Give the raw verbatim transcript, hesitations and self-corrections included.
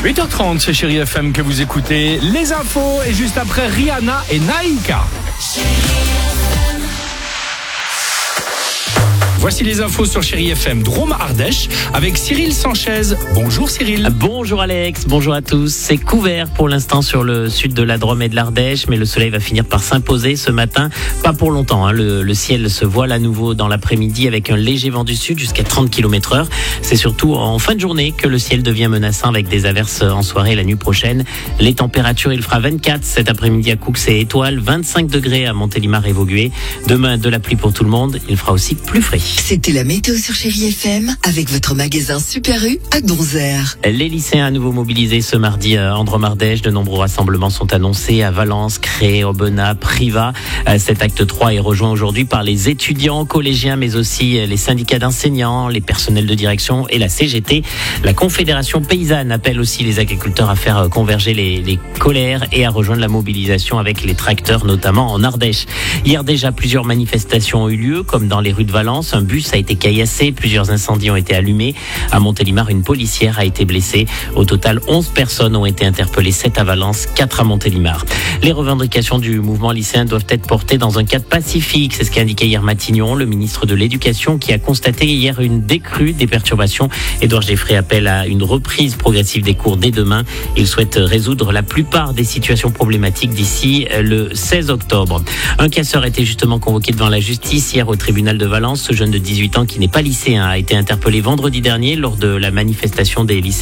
huit heures trente, c'est Chérie F M que vous écoutez. Les infos et juste après Rihanna et Naïka. Voici les infos sur Chérie F M Drôme Ardèche avec Cyril Sanchez. Bonjour Cyril. Bonjour Alex, bonjour à tous. C'est couvert pour l'instant sur le sud de la Drôme et de l'Ardèche, mais le soleil va finir par s'imposer ce matin. Pas pour longtemps, hein. le, le ciel se voile à nouveau dans l'après-midi avec un léger vent du sud jusqu'à trente kilomètres heure. C'est surtout en fin de journée que le ciel devient menaçant avec des averses en soirée la nuit prochaine. Les températures, il fera vingt-quatre cet après-midi à Coux et Étoile, vingt-cinq degrés à Montélimar et Vaugué. Demain, de la pluie pour tout le monde. Il fera aussi plus frais. C'était la météo sur Chérie F M avec votre magasin Super U à Donzère. Les lycéens à nouveau mobilisés ce mardi en Drôme-Ardèche. De nombreux rassemblements sont annoncés à Valence, Cré, Aubenas, Privas. Cet acte trois est rejoint aujourd'hui par les étudiants, collégiens, mais aussi les syndicats d'enseignants, les personnels de direction et la C G T. La Confédération paysanne appelle aussi les agriculteurs à faire converger les, les colères et à rejoindre la mobilisation avec les tracteurs, notamment en Ardèche. Hier déjà, plusieurs manifestations ont eu lieu, comme dans les rues de Valence. Un bus a été caillassé, plusieurs incendies ont été allumés. À Montélimar, une policière a été blessée. Au total, onze personnes ont été interpellées, sept à Valence, quatre à Montélimar. Les revendications du mouvement lycéen doivent être portées dans un cadre pacifique. C'est ce qu'a indiqué hier Matignon, le ministre de l'Éducation, qui a constaté hier une décrue des perturbations. Édouard Geffray appelle à une reprise progressive des cours dès demain. Il souhaite résoudre la plupart des situations problématiques d'ici le seize octobre. Un casseur a été justement convoqué devant la justice hier au tribunal de Valence. Ce jeune de dix-huit ans qui n'est pas lycéen a été interpellé vendredi dernier lors de la manifestation des lycéens